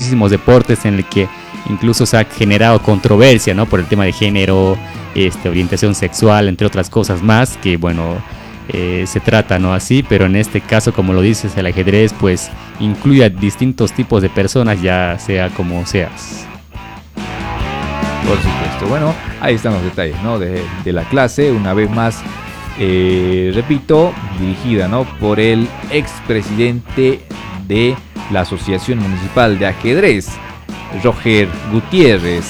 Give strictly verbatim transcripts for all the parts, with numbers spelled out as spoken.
muchísimos deportes en el que incluso se ha generado controversia, ¿no? Por el tema de género, este, orientación sexual, entre otras cosas más, que bueno, eh, se trata, ¿no? Así, pero en este caso, como lo dices, el ajedrez pues incluye a distintos tipos de personas, ya sea como seas. Por supuesto. Bueno, ahí están los detalles, ¿no? de, de la clase, una vez más, eh, repito, dirigida, ¿no? por el expresidente de la Asociación Municipal de Ajedrez, Roger Gutiérrez.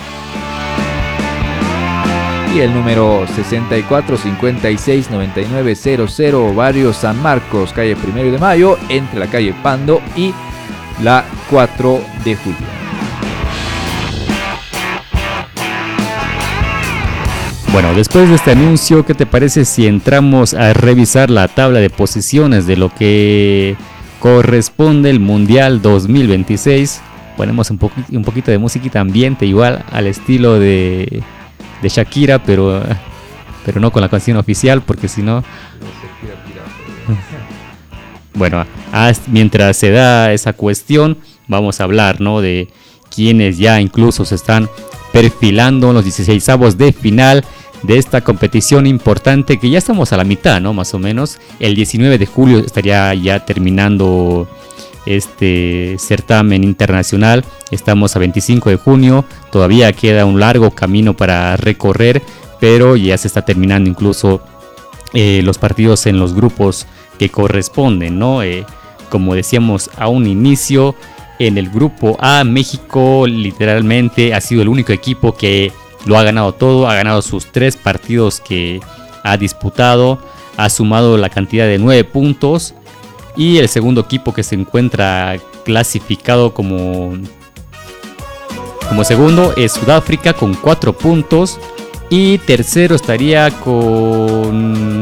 Y el número sesenta y cuatro cincuenta y seis noventa y nueve cero cero, Barrio San Marcos, calle Primero de Mayo, entre la calle Pando y la cuatro de julio. Bueno, después de este anuncio, ¿qué te parece si entramos a revisar la tabla de posiciones de lo que corresponde el Mundial dos mil veintiséis? Ponemos un, poqu- un poquito de musiquita ambiente, igual al estilo de, de Shakira, pero, pero no con la canción oficial, porque si no... Bueno, hasta, mientras se da esa cuestión, vamos a hablar, ¿no? de quienes ya incluso se están perfilando en los dieciseisavos de final de esta competición importante, que ya estamos a la mitad, ¿no? Más o menos. El diecinueve de julio estaría ya terminando este certamen internacional. Estamos a veinticinco de junio. Todavía queda un largo camino para recorrer, pero ya se está terminando incluso eh, los partidos en los grupos que corresponden, ¿no? Eh, como decíamos a un inicio, en el grupo A, México literalmente ha sido el único equipo que lo ha ganado todo, ha ganado sus tres partidos que ha disputado, ha sumado la cantidad de nueve puntos, y el segundo equipo que se encuentra clasificado como, como segundo es Sudáfrica con cuatro puntos, y tercero estaría con...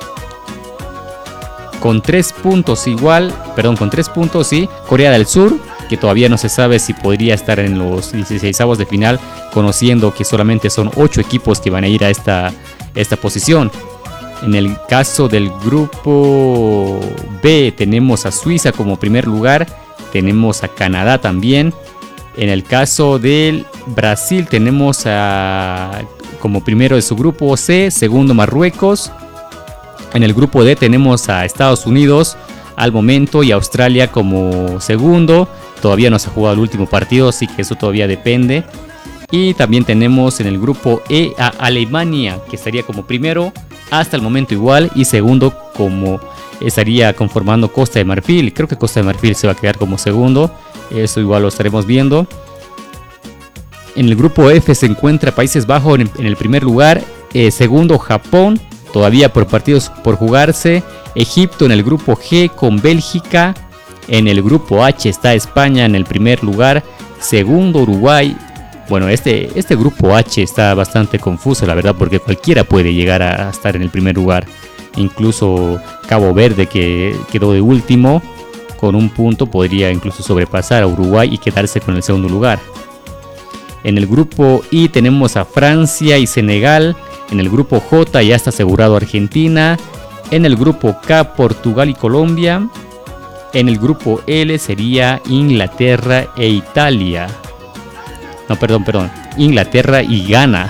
con tres puntos igual, perdón, con tres puntos, sí, Corea del Sur, que todavía no se sabe si podría estar en los dieciseisavos de final, conociendo que solamente son ocho equipos que van a ir a esta, esta posición. En el caso del grupo B tenemos a Suiza como primer lugar, tenemos a Canadá también. En el caso del Brasil tenemos a, como primero de su grupo C, segundo Marruecos. En el grupo D tenemos a Estados Unidos al momento y Australia como segundo. Todavía no se ha jugado el último partido, así que eso todavía depende. Y también tenemos en el grupo E a Alemania, que estaría como primero hasta el momento igual, y segundo como estaría conformando Costa de Marfil. Creo que Costa de Marfil se va a quedar como segundo, eso igual lo estaremos viendo. En el grupo F se encuentra Países Bajos en el primer lugar, eh, segundo Japón, todavía por partidos por jugarse. Egipto en el grupo G con Bélgica. En el grupo H está España en el primer lugar, segundo Uruguay. Bueno, este, este grupo H está bastante confuso, la verdad, porque cualquiera puede llegar a estar en el primer lugar. Incluso Cabo Verde, que quedó de último con un punto, podría incluso sobrepasar a Uruguay y quedarse con el segundo lugar. En el grupo I tenemos a Francia y Senegal. En el grupo J ya está asegurado Argentina. En el grupo K, Portugal y Colombia. En el grupo L sería Inglaterra e Italia. No, perdón, perdón. Inglaterra y Ghana.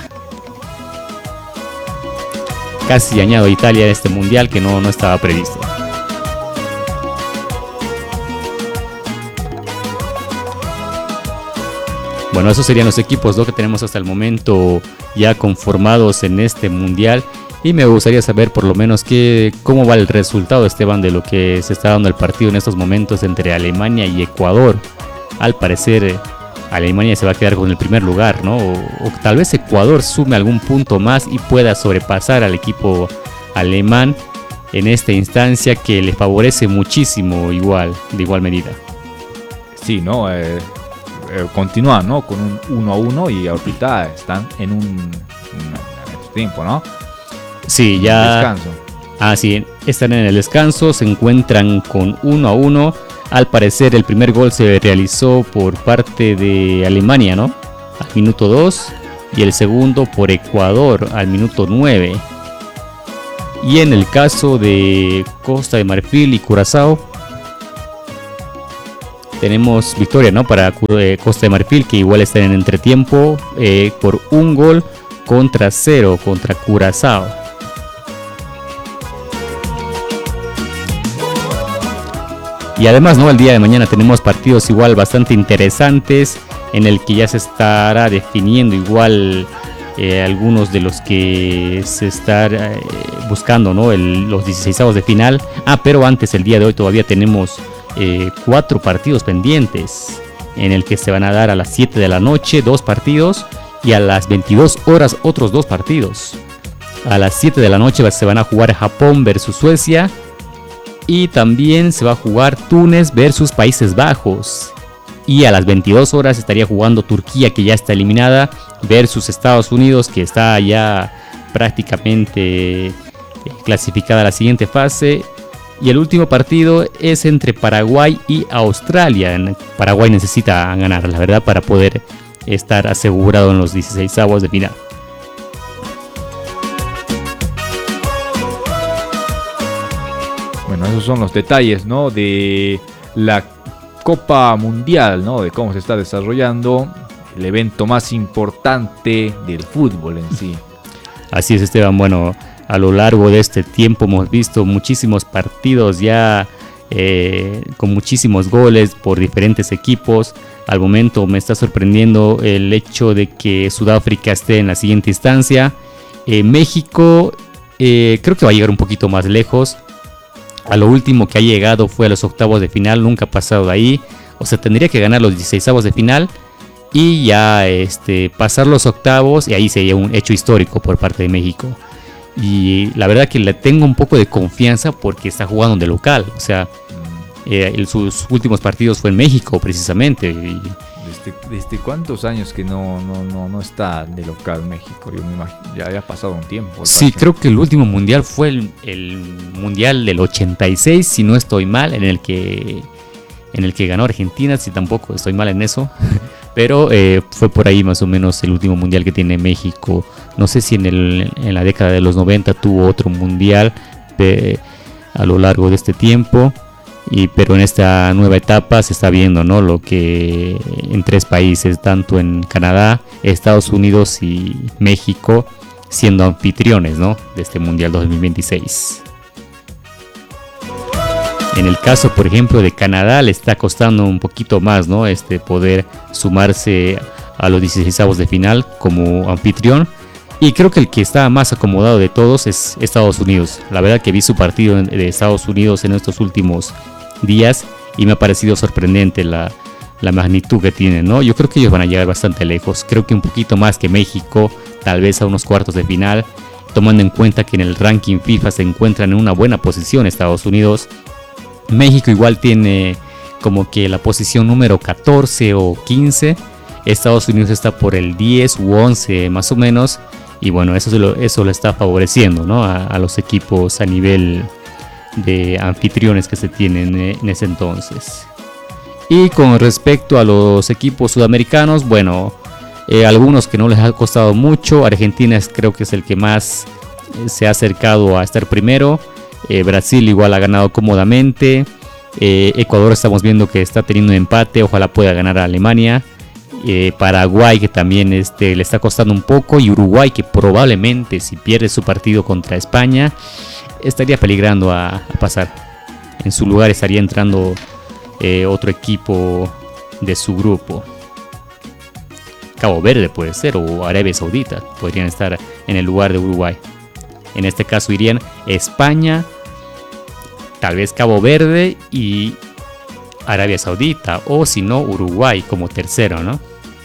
Casi añado Italia a este mundial que no, no estaba previsto. Bueno, esos serían los equipos, ¿no?, que tenemos hasta el momento ya conformados en este mundial. Y me gustaría saber por lo menos que, cómo va el resultado, Esteban, de lo que se está dando el partido en estos momentos entre Alemania y Ecuador. Al parecer Alemania se va a quedar con el primer lugar, ¿no? O, o tal vez Ecuador sume algún punto más y pueda sobrepasar al equipo alemán en esta instancia que le favorece muchísimo igual, de igual medida. Sí, ¿no? Eh, eh, continúan, ¿no? Con un uno a uno y ahorita están en un, un tiempo, ¿no? Sí, ya. Descanso. Ah, sí, están en el descanso, se encuentran con uno a uno. Al parecer el primer gol se realizó por parte de Alemania, ¿no? Al minuto dos, y el segundo por Ecuador al minuto nueve. Y en el caso de Costa de Marfil y Curazao, tenemos victoria, ¿no? Para eh, Costa de Marfil, que igual está en entretiempo eh, por un gol contra cero contra Curazao. Y además, ¿no? El día de mañana tenemos partidos igual bastante interesantes, en el que ya se estará definiendo igual eh, algunos de los que se están eh, buscando, ¿no? El, los dieciseisavos de final. Ah, pero antes, el día de hoy todavía tenemos Eh, cuatro partidos pendientes, en el que se van a dar a las siete de la noche dos partidos y a las veintidós horas otros dos partidos. A las siete de la noche se van a jugar Japón versus Suecia, y también se va a jugar Túnez versus Países Bajos, y a las veintidós horas estaría jugando Turquía, que ya está eliminada, versus Estados Unidos, que está ya prácticamente clasificada a la siguiente fase. Y el último partido es entre Paraguay y Australia. Paraguay necesita ganar, la verdad, para poder estar asegurado en los dieciseisavos de final. Bueno, esos son los detalles, ¿no? De la Copa Mundial, ¿no? De cómo se está desarrollando el evento más importante del fútbol en sí. Así es, Esteban. Bueno, a lo largo de este tiempo hemos visto muchísimos partidos ya eh, con muchísimos goles por diferentes equipos. Al momento me está sorprendiendo el hecho de que Sudáfrica esté en la siguiente instancia. Eh, México eh, creo que va a llegar un poquito más lejos. A lo último que ha llegado fue a los octavos de final, nunca ha pasado de ahí. O sea, tendría que ganar los dieciseisavos de final y ya este, pasar los octavos, y ahí sería un hecho histórico por parte de México. Y la verdad que le tengo un poco de confianza porque está jugando de local. O sea, eh, el, sus últimos partidos fue en México precisamente. Y ¿Desde, desde cuántos años que no, no, no, no está de local México? Yo me imagino, ya había pasado un tiempo. Sí, parece. Creo que el último mundial fue el, el mundial del ochenta y seis, si no estoy mal, en el que, en el que ganó Argentina, si tampoco estoy mal en eso. Pero eh, fue por ahí más o menos el último mundial que tiene México. No sé si en, el, en la década de los noventa tuvo otro mundial de, a lo largo de este tiempo. Y, pero en esta nueva etapa se está viendo, ¿no? Lo que en tres países, tanto en Canadá, Estados Unidos y México, siendo anfitriones, ¿no? De este mundial dos mil veintiséis. En el caso, por ejemplo, de Canadá, le está costando un poquito más, ¿no? Este, poder sumarse a los dieciseisavos de final como anfitrión. Y creo que el que está más acomodado de todos es Estados Unidos. La verdad que vi su partido de Estados Unidos en estos últimos días y me ha parecido sorprendente la, la magnitud que tienen, ¿no? Yo creo que ellos van a llegar bastante lejos. Creo que un poquito más que México, tal vez a unos cuartos de final, tomando en cuenta que en el ranking FIFA se encuentran en una buena posición Estados Unidos. México igual tiene como que la posición número catorce o quince. Estados Unidos está por el diez u once más o menos. Y bueno, eso lo, eso lo está favoreciendo, ¿no? a, a los equipos a nivel de anfitriones que se tienen en ese entonces. Y con respecto a los equipos sudamericanos, bueno, eh, algunos que no les ha costado mucho. Argentina es, creo que es el que más eh, se ha acercado a estar primero. Eh, Brasil igual ha ganado cómodamente. eh, Ecuador estamos viendo que está teniendo un empate, ojalá pueda ganar a Alemania. eh, Paraguay, que también este, le está costando un poco, y Uruguay, que probablemente si pierde su partido contra España estaría peligrando a, a pasar. En su lugar estaría entrando eh, otro equipo de su grupo. Cabo Verde puede ser, o Arabia Saudita podrían estar en el lugar de Uruguay. En este caso irían España, tal vez Cabo Verde y Arabia Saudita, o si no Uruguay como tercero, ¿no?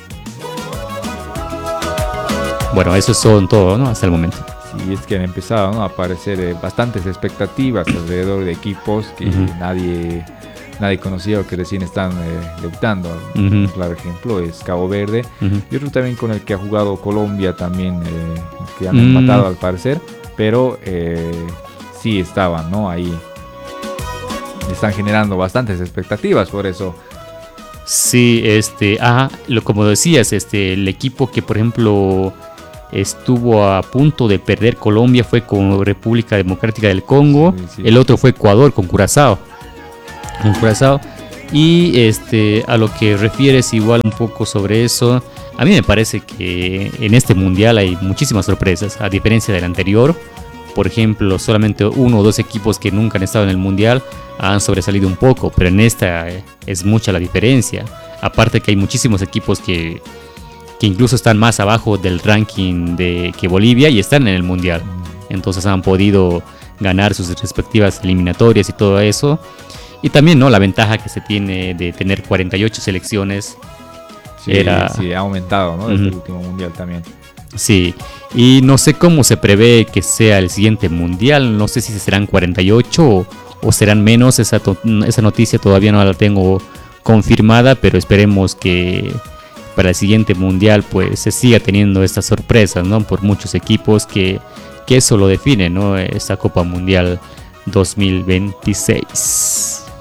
Bueno, eso son todo, ¿no? Hasta el momento. Sí, es que han empezado, ¿no? a aparecer eh, bastantes expectativas alrededor de equipos que uh-huh. nadie, nadie conocía o que recién están eh, debutando. Uh-huh. Un claro ejemplo es Cabo Verde. Uh-huh. Y otro también con el que ha jugado Colombia también, eh, que han uh-huh. empatado al parecer. Pero eh, sí estaban, ¿no? Ahí están generando bastantes expectativas por eso. Sí, este, ah, lo como decías, este, el equipo que por ejemplo estuvo a punto de perder Colombia fue con República Democrática del Congo. Sí, sí. El otro fue Ecuador con Curazao. Con Curazao. Y este, a lo que refieres igual un poco sobre eso, a mí me parece que en este mundial hay muchísimas sorpresas, a diferencia del anterior. Por ejemplo, solamente uno o dos equipos que nunca han estado en el mundial han sobresalido un poco, pero en esta es mucha la diferencia. Aparte que hay muchísimos equipos que, que incluso están más abajo del ranking de, que Bolivia y están en el mundial. Entonces han podido ganar sus respectivas eliminatorias y todo eso. Y también, ¿no?, la ventaja que se tiene de tener cuarenta y ocho selecciones. Sí, era... sí, ha aumentado, ¿no? Desde uh-huh. el último mundial también. Sí, y no sé cómo se prevé que sea el siguiente mundial. No sé si serán cuarenta y ocho o, o serán menos. Esa, to- esa noticia todavía no la tengo confirmada, pero esperemos que para el siguiente mundial pues se siga teniendo estas sorpresas, ¿no? Por muchos equipos que, que eso lo define, ¿no? Esta Copa Mundial dos mil veintiséis.